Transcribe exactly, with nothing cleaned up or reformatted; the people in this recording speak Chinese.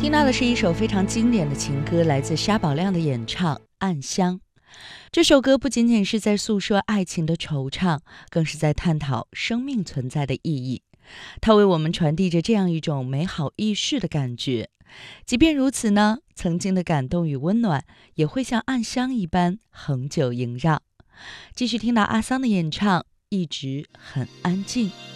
听到的是一首非常经典的情歌，来自沙宝亮的演唱《暗香》。这首歌不仅仅是在诉说爱情的惆怅，更是在探讨生命存在的意义。它为我们传递着这样一种美好易逝的感觉。即便如此呢，曾经的感动与温暖也会像暗香一般恒久萦绕。继续听到阿桑的演唱，一直很安静。